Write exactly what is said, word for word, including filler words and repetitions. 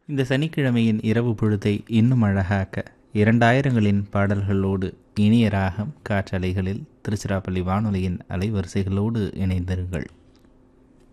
இந்த சனிக்கிழமையின் இரவு பொழுதை இன்னும் அழகாக்க இரண்டாயிரங்களின் பாடல்களோடு இனிய ராகம் காற்றலைகளில் திருச்சிராப்பள்ளி வானொலியின் அலைவரிசைகளோடு இணைந்திருங்கள்.